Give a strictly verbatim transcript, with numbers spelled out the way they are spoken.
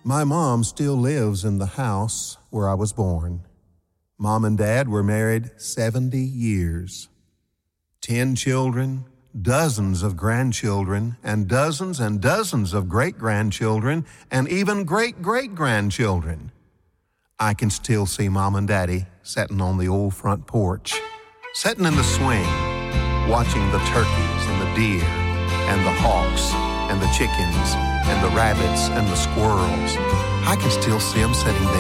My mom still lives in the house where I was born. Mom and Dad were married seventy years. Ten children, dozens of grandchildren, and dozens and dozens of great-grandchildren, and even great-great-grandchildren. I can still see Mom and Daddy sitting on the old front porch, sitting in the swing, watching the turkeys and the deer and the hawks and the chickens and the rabbits and the squirrels. I can still see them sitting there